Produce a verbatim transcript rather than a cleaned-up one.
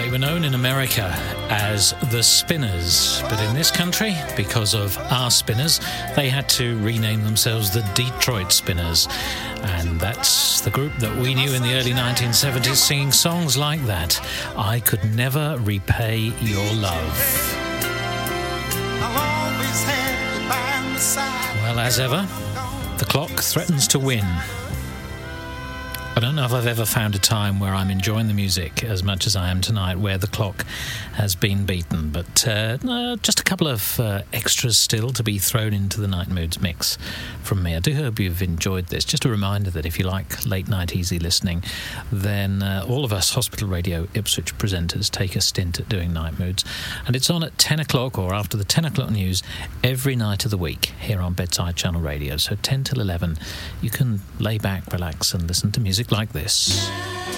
They were known in America as the Spinners, but in this country, because of our Spinners, they had to rename themselves the Detroit Spinners. And that's the group that we knew in the early nineteen seventies singing songs like that. I Could Never Repay Your Love. Well, as ever, the clock threatens to win. I don't know if I've ever found a time where I'm enjoying the music as much as I am tonight, where the clock has been beaten. But uh, uh, just a couple of uh, extras still to be thrown into the Night Moods mix from me. I do hope you've enjoyed this. Just a reminder that if you like late night easy listening, then uh, all of us Hospital Radio Ipswich presenters take a stint at doing Night Moods. And it's on at ten o'clock or after the ten o'clock news every night of the week here on Bedside Channel Radio. So ten till eleven, you can lay back, relax and listen to music like this.